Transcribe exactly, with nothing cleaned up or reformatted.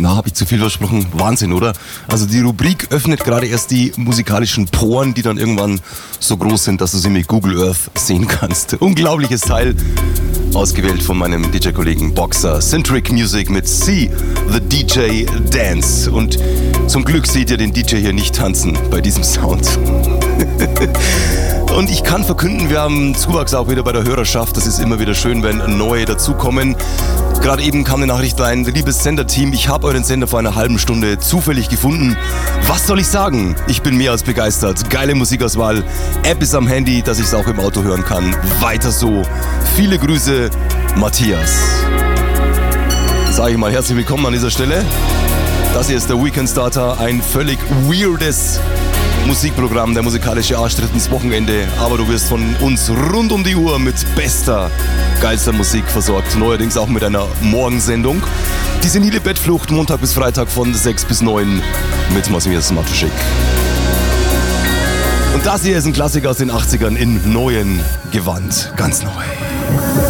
Na, habe ich zu viel versprochen? Wahnsinn, oder? Also die Rubrik öffnet gerade erst die musikalischen Poren, die dann irgendwann so groß sind, dass du sie mit Google Earth sehen kannst. Unglaubliches Teil, ausgewählt von meinem D J-Kollegen Boxer. Centric Music mit See the D J Dance. Und zum Glück seht ihr den D J hier nicht tanzen bei diesem Sound. Und ich kann verkünden, wir haben Zuwachs auch wieder bei der Hörerschaft. Das ist immer wieder schön, wenn neue dazukommen. Gerade eben kam eine Nachricht rein, liebes Senderteam, ich habe euren Sender vor einer halben Stunde zufällig gefunden. Was soll ich sagen? Ich bin mehr als begeistert. Geile Musikauswahl. App ist am Handy, dass ich es auch im Auto hören kann. Weiter so. Viele Grüße, Matthias. Sage ich mal herzlich willkommen an dieser Stelle. Das hier ist der Weekend Starter, ein völlig weirdes Musikprogramm, der musikalische Arschtritt ins Wochenende. Aber du wirst von uns rund um die Uhr mit bester, geilster Musik versorgt. Neuerdings auch mit einer Morgensendung. Die senile Bettflucht, Montag bis Freitag von sechs bis neun mit Matthias Matuschik. Und das hier ist ein Klassiker aus den achtzigern in neuen Gewand. Ganz neu.